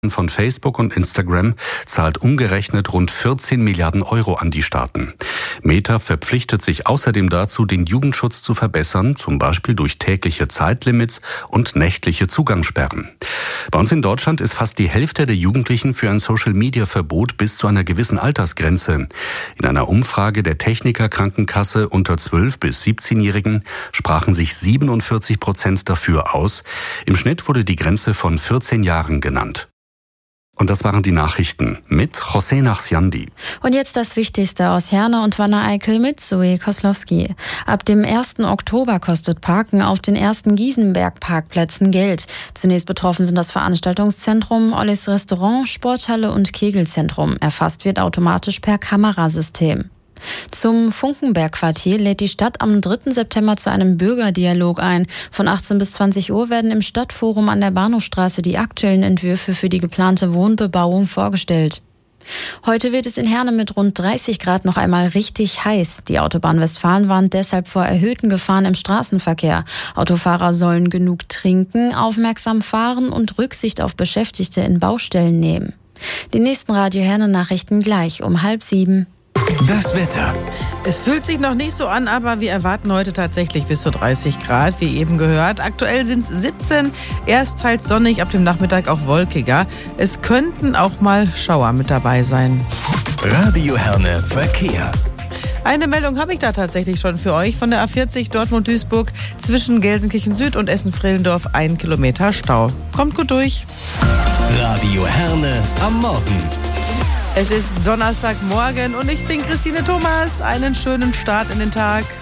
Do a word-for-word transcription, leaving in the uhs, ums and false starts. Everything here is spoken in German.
von Facebook und Instagram zahlt umgerechnet rund vierzehn Milliarden Euro an die Staaten. Meta verpflichtet sich außerdem dazu, den Jugendschutz zu verbessern, zum Beispiel durch tägliche Zeitlimits und nächtliche Zugangssperren. Bei uns in Deutschland ist fast die Hälfte der Jugendlichen für ein Social-Media-Verbot bis zu einer gewissen Altersgrenze. In einer Umfrage der Techniker Krankenkasse unter zwölf- bis siebzehnjährigen sprachen sich siebenundvierzig Prozent dafür aus. Im Schnitt wurde die Grenze von vierzehn Jahren genannt. Und das waren die Nachrichten mit José Nachsiandi. Und jetzt das Wichtigste aus Herne und Wanne-Eickel mit Zoe Koslowski. Ab dem ersten Oktober kostet Parken auf den ersten Giesenberg-Parkplätzen Geld. Zunächst betroffen sind das Veranstaltungszentrum, Ollis Restaurant, Sporthalle und Kegelzentrum. Erfasst wird automatisch per Kamerasystem. Zum Funkenberg-Quartier lädt die Stadt am dritten September zu einem Bürgerdialog ein. Von achtzehn bis zwanzig Uhr werden im Stadtforum an der Bahnhofstraße die aktuellen Entwürfe für die geplante Wohnbebauung vorgestellt. Heute wird es in Herne mit rund dreißig Grad noch einmal richtig heiß. Die Autobahn Westfalen warnt deshalb vor erhöhten Gefahren im Straßenverkehr. Autofahrer sollen genug trinken, aufmerksam fahren und Rücksicht auf Beschäftigte in Baustellen nehmen. Die nächsten Radio Herne Nachrichten gleich um halb sieben. Das Wetter. Es fühlt sich noch nicht so an, aber wir erwarten heute tatsächlich bis zu dreißig Grad, wie eben gehört. Aktuell sind es siebzehn, erst teils sonnig, ab dem Nachmittag auch wolkiger. Es könnten auch mal Schauer mit dabei sein. Radio Herne Verkehr. Eine Meldung habe ich da tatsächlich schon für euch. Von der A vierzig Dortmund-Duisburg zwischen Gelsenkirchen Süd und Essen-Frehlendorf ein Kilometer Stau. Kommt gut durch. Radio Herne am Morgen. Es ist Donnerstagmorgen und ich bin Christine Thomas. Einen schönen Start in den Tag.